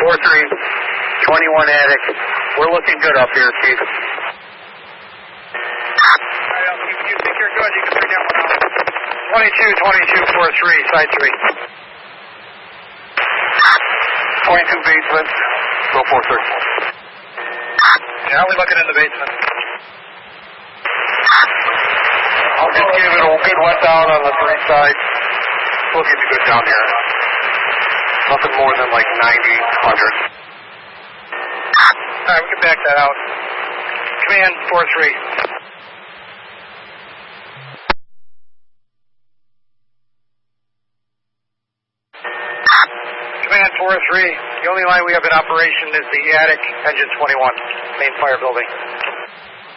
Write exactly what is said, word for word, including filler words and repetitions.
four three, twenty-one attic. We're looking good up here, Chief. You think you're good, you can bring that one out. twenty-two, twenty-two, four three, side three. twenty-two basement, go four three. Yeah, we're looking in the basement. I'll just give it a good wet down on the three side. We'll give you good down here. Nothing more than like ninety, one hundred. Alright, we can back that out. Command four three. Command four three. The only line we have in operation is the attic, engine twenty-one, main fire building.